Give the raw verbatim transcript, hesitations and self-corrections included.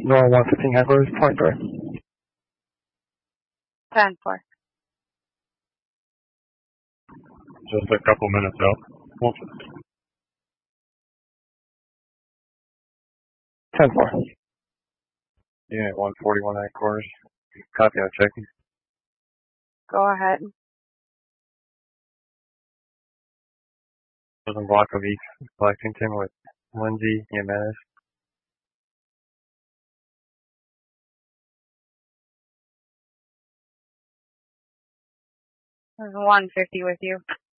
Normal one fifteen headquarters, point three. ten four. Just a couple minutes out. Well, ten four. Unit one forty-one headquarters. Copy, I'm checking. Go ahead. Southern block of East Lexington with Lindsay Jimenez. There's one fifty with you.